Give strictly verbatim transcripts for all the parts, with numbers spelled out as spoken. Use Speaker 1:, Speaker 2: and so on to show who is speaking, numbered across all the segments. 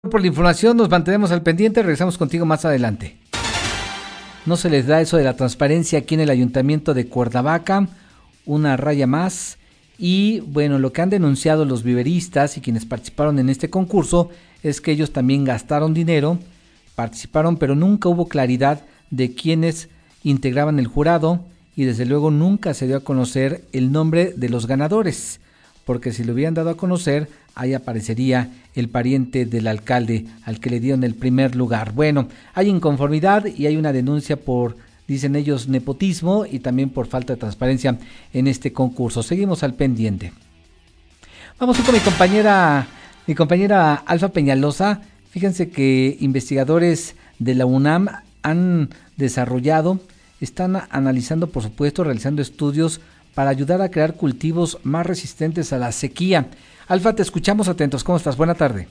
Speaker 1: Por la información, nos mantenemos al pendiente, regresamos contigo más adelante. No se les da eso de la transparencia aquí en el Ayuntamiento de Cuernavaca, una raya más. Y bueno, lo que han denunciado los viveristas y quienes participaron en este concurso es que ellos también gastaron dinero, participaron, pero nunca hubo claridad de quiénes integraban el jurado y desde luego nunca se dio a conocer el nombre de los ganadores, porque si lo hubieran dado a conocer, ahí aparecería el pariente del alcalde al que le dieron el primer lugar. Bueno, hay inconformidad y hay una denuncia por, dicen ellos, nepotismo y también por falta de transparencia en este concurso. Seguimos al pendiente. Vamos con mi compañera, mi compañera Alfa Peñalosa. Fíjense que investigadores de la UNAM han desarrollado, están analizando, por supuesto, realizando estudios para ayudar a crear cultivos más resistentes a la sequía. Alfa, te escuchamos atentos. ¿Cómo estás? Buena tarde.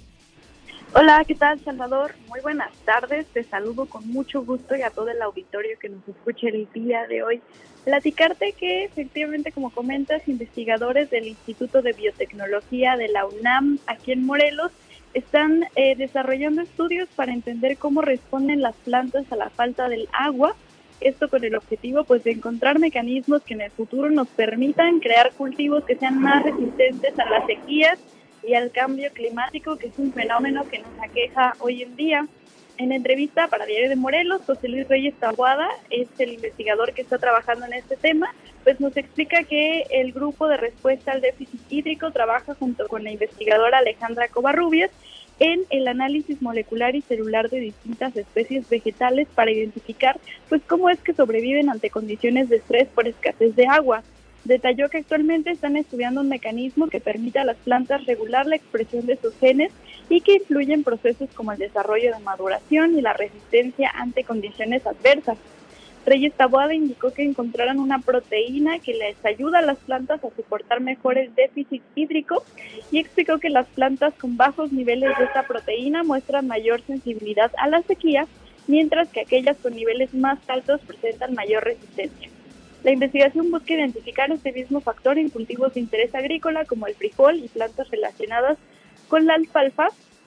Speaker 2: Hola, ¿qué tal, Salvador? Muy buenas tardes. Te saludo con mucho gusto y a todo el auditorio que nos escuche el día de hoy. Platicarte que efectivamente, como comentas, investigadores del Instituto de Biotecnología de la UNAM aquí en Morelos están eh, desarrollando estudios para entender cómo responden las plantas a la falta del agua. Esto con el objetivo pues de encontrar mecanismos que en el futuro nos permitan crear cultivos que sean más resistentes a las sequías y al cambio climático, que es un fenómeno que nos aqueja hoy en día. En entrevista para Diario de Morelos, José Luis Reyes Taboada es el investigador que está trabajando en este tema, pues nos explica que el grupo de respuesta al déficit hídrico trabaja junto con la investigadora Alejandra Covarrubias en el análisis molecular y celular de distintas especies vegetales para identificar pues cómo es que sobreviven ante condiciones de estrés por escasez de agua. Detalló que actualmente están estudiando un mecanismo que permita a las plantas regular la expresión de sus genes y que influye en procesos como el desarrollo de maduración y la resistencia ante condiciones adversas. Reyes Taboada indicó que encontraron una proteína que les ayuda a las plantas a soportar mejor el déficit hídrico y explicó que las plantas con bajos niveles de esta proteína muestran mayor sensibilidad a la sequía, mientras que aquellas con niveles más altos presentan mayor resistencia. La investigación busca identificar este mismo factor en cultivos de interés agrícola como el frijol y plantas relacionadas con la alfalfa,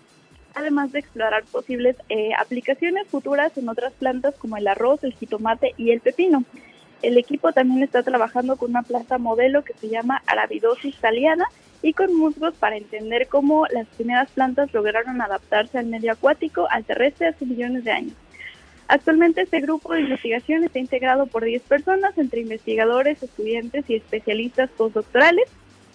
Speaker 2: además de explorar posibles eh, aplicaciones futuras en otras plantas como el arroz, el jitomate y el pepino. El equipo también está trabajando con una planta modelo que se llama Arabidosis thaliana y con musgos para entender cómo las primeras plantas lograron adaptarse al medio acuático, al terrestre hace millones de años. Actualmente este grupo de investigación está integrado por diez personas, entre investigadores, estudiantes y especialistas postdoctorales.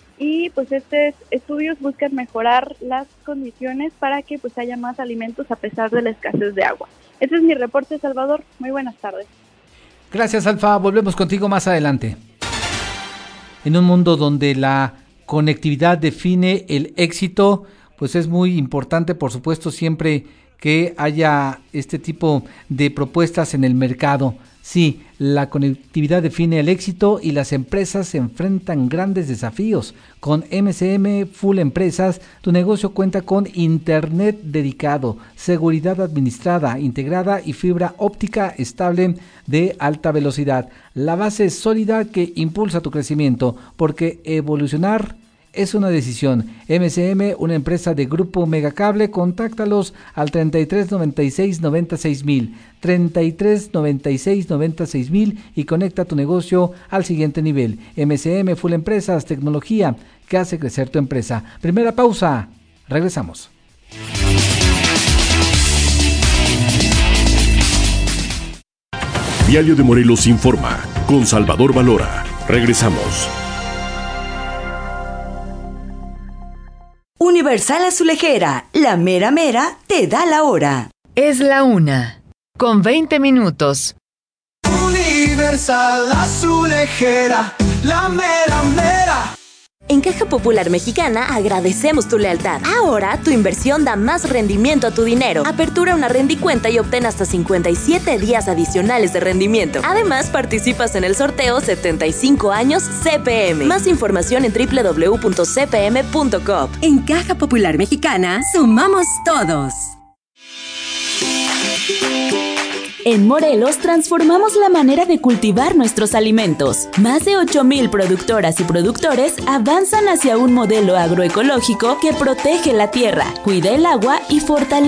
Speaker 2: Y pues estos estudios buscan mejorar las condiciones para que pues haya más alimentos a pesar de la escasez de agua. Ese es mi reporte, Salvador. Muy buenas tardes.
Speaker 1: Gracias, Alfa. Volvemos contigo más adelante. En un mundo donde la conectividad define el éxito, pues es muy importante, por supuesto, siempre que haya este tipo de propuestas en el mercado. Sí, la conectividad define el éxito y las empresas se enfrentan grandes desafíos. Con M C M Full Empresas, tu negocio cuenta con internet dedicado, seguridad administrada, integrada y fibra óptica estable de alta velocidad. La base sólida que impulsa tu crecimiento, porque evolucionar es una decisión. M C M, una empresa de Grupo Megacable, contáctalos al treinta y tres noventa y seis noventa y seis mil, treinta y tres noventa y seis noventa y seis mil y conecta tu negocio al siguiente nivel. M C M Full Empresas, tecnología que hace crecer tu empresa. Primera pausa, regresamos.
Speaker 3: Diario de Morelos informa con Salvador Valora. Regresamos.
Speaker 4: Universal Azulejera, la mera mera te da la hora.
Speaker 5: Es la una, con veinte minutos.
Speaker 6: Universal Azulejera, la mera mera.
Speaker 7: En Caja Popular Mexicana agradecemos tu lealtad. Ahora tu inversión da más rendimiento a tu dinero. Apertura una rendicuenta y obtén hasta cincuenta y siete días adicionales de rendimiento. Además, participas en el sorteo setenta y cinco años C P M. Más información en doble u doble u doble u punto c p m punto com.
Speaker 4: En Caja Popular Mexicana, sumamos todos.
Speaker 8: En Morelos transformamos la manera de cultivar nuestros alimentos. Más de ocho mil productoras y productores avanzan hacia un modelo agroecológico que protege la tierra, cuida el agua y fortalece